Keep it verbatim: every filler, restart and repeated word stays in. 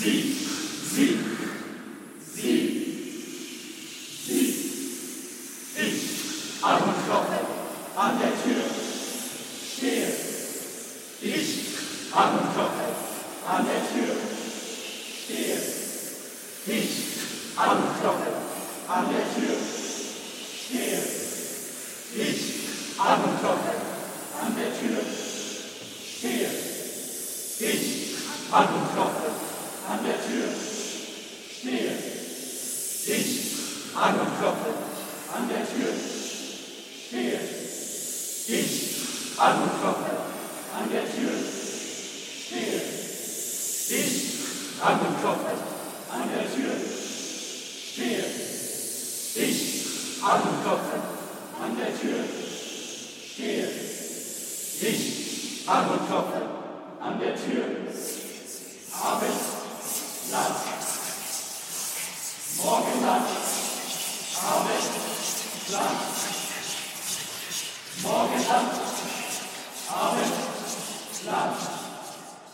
Sie, Sie, Sie, Sie. Ich, an und klopfe, an der Tür, stehe. Ich, an und klopfe, an der Tür, stehe. Ich, an und klopfe, an der Tür, stehe. Ich, an und klopfe, an der Tür, stehe. Ich, an und klopfe, an der Tür, stehe. Ich, an und klopfe, an der Tür, stehe. Ich, an und klopfe, an der Tür, stehe. Ich, an und klopfe, an der Tür, stehe. Ich, an und klopfe, an der Tür, stehe. Ich, an und klopfe, an der Tür, Abend, Nacht, Morgenland, Abend, Nacht, Morgenland,